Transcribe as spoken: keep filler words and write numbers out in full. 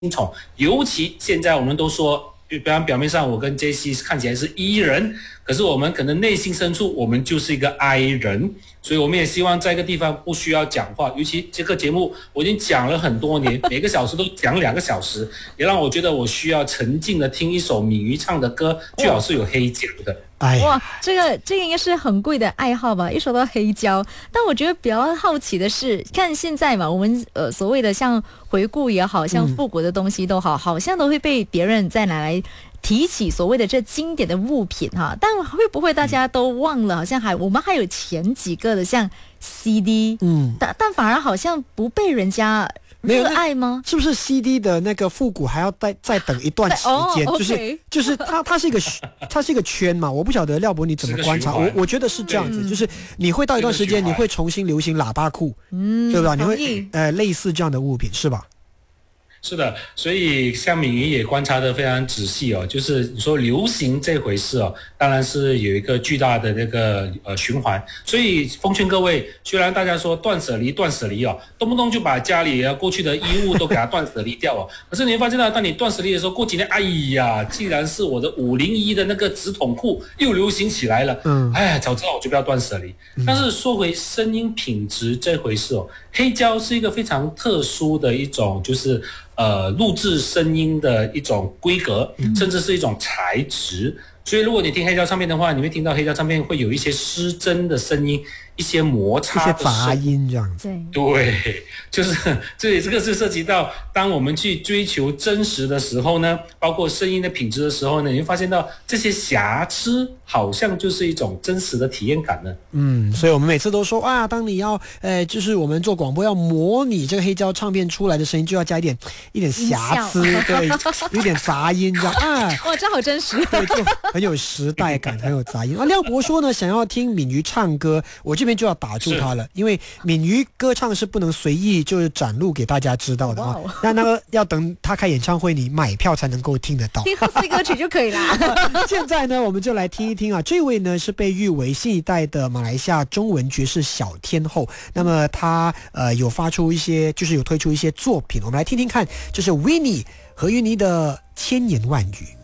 宠，尤其现在我们都说，比方表面上我跟 J C 看起来是 E 人，可是我们可能内心深处我们就是一个 I 人，所以我们也希望在一个地方不需要讲话，尤其这个节目我已经讲了很多年，每个小时都讲两个小时，也让我觉得我需要沉浸的听一首敏瑜唱的歌，最好是有黑胶的。 哎， 哇，这个这个应该是很贵的爱好吧？一说到黑胶，但我觉得比较好奇的是，看现在嘛，我们呃所谓的像回顾也好，像复古的东西都好，嗯、好像都会被别人再拿来提起所谓的这经典的物品哈。但会不会大家都忘了？好像还我们还有前几个的像 C D， 嗯，但但反而好像不被人家。没有爱吗？ 是不是 C D 的那个复古还要再再等一段时间？ 哦、 就是、 okay、 就是它它是一个它是一个圈嘛，我不晓得廖博你怎么观察，我我觉得是这样子，就是你会到一段时间你会重新流行喇叭裤，嗯，对吧？你会呃类似这样的物品是吧？ 是的，所以像敏瑜也观察得非常仔细哦，就是你说流行这回事哦，当然是有一个巨大的那个呃循环，所以奉劝各位，虽然大家说断舍离断舍离哦，动不动就把家里过去的衣物都给它断舍离掉哦，可是你会发现到，当你断舍离的时候，过几年，哎呀，既然是我的五零一的那个直筒裤又流行起来了，嗯，哎呀，早知道我就不要断舍离。但是说回声音品质这回事哦，黑胶是一个非常特殊的一种，就是呃，录制声音的一种规格，甚至是一种材质。所以，如果你听黑胶唱片的话，你会听到黑胶唱片会有一些失真的声音，一些摩擦的声音， 一些杂音这样子。 对，就是这里这个是涉及到，当我们去追求真实的时候呢，包括声音的品质的时候呢，你会发现到这些瑕疵好像就是一种真实的体验感呢。 嗯，所以我们每次都说啊，当你要，呃，就是我们做广播要模拟这个黑胶唱片出来的声音，就要加一点一点瑕疵，对，有一点杂音这样啊。 哇，这好真实。 对，就很有时代感，很有杂音啊。廖博说呢，想要听敏瑜唱歌，我这边就要打住他了，因为敏瑜歌唱是不能随意就是展露给大家知道的啊。Wow. 那那个要等他开演唱会，你买票才能够听得到。 听贺岁歌曲就可以啦。 现在呢，我们就来听一听啊，这位呢是被誉为新一代的马来西亚中文爵士小天后。那么他呃有发出一些，就是有推出一些作品，我们来听听看，就是 Winnie 何云妮的千言万语。